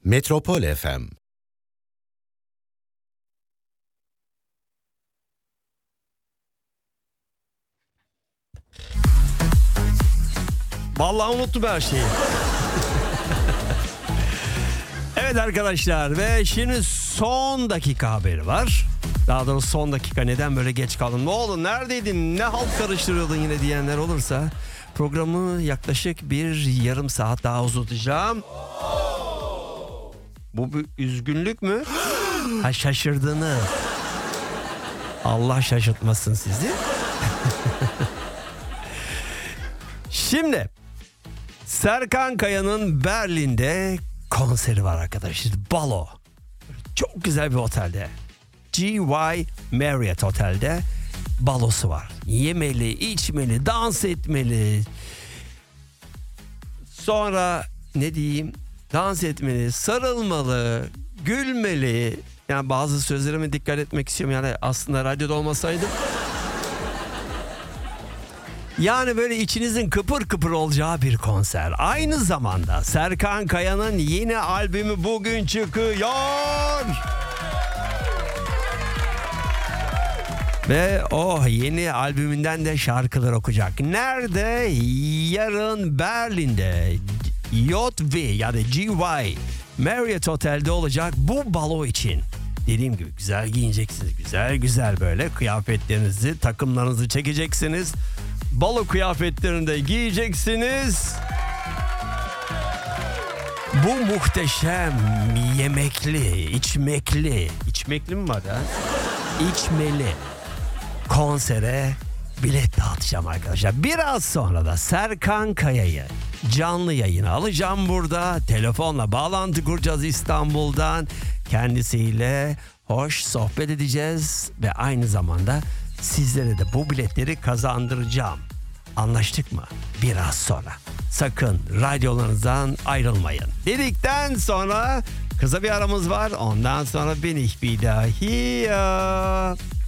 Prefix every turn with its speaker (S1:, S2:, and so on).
S1: Metropol FM.
S2: Vallahi unuttum her şeyi. Evet arkadaşlar, ve şimdi son dakika haberi var. Daha doğrusu son dakika, neden böyle geç kaldım? Ne oldu, neredeydin, ne halt karıştırıyordun yine diyenler olursa programı yaklaşık bir yarım saat daha uzatacağım. Bu bir üzgünlük mü? Ha, şaşırdınız. Allah şaşırtmasın sizi. Şimdi Serkan Kaya'nın Berlin'de konseri var arkadaşlar. Balo. Çok güzel bir otelde. GY Marriott Otel'de balosu var. Yemeli, içmeli, dans etmeli. Sonra ne diyeyim? Dans etmeli, sarılmalı, gülmeli. Yani bazı sözlerime dikkat etmek istiyorum. Yani aslında radyoda olmasaydım. Yani böyle içinizin kıpır kıpır olacağı bir konser. Aynı zamanda Serkan Kaya'nın yeni albümü bugün çıkıyor. Ve o yeni albümünden de şarkılar okuyacak. Nerede? Yarın Berlin'de JV ya da GY Marriott Otel'de olacak bu balo için. Dediğim gibi güzel giyineceksiniz. Güzel güzel böyle kıyafetlerinizi, takımlarınızı çekeceksiniz. Balo kıyafetlerini de giyeceksiniz. Bu muhteşem yemekli, içmekli mi var ha? İçmeli konsere bilet dağıtacağım arkadaşlar. Biraz sonra da Serkan Kaya'yı canlı yayına alacağım burada. Telefonla bağlantı kuracağız İstanbul'dan. Kendisiyle hoş sohbet edeceğiz ve aynı zamanda sizlere de bu biletleri kazandıracağım. Anlaştık mı? Biraz sonra. Sakın radyolarınızdan ayrılmayın. Dedikten sonra kısa bir aramız var. Ondan sonra bin ich wieder hier.